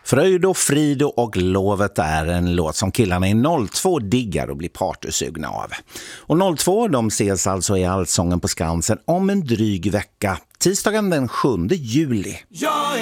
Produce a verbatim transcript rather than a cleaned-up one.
Fröjd och frid och lovet är en låt som killarna i noll två diggar och blir partysugna av. Och noll två de ses alltså i Allsången på Skansen om en dryg vecka, tisdagen den sjunde juli. Jag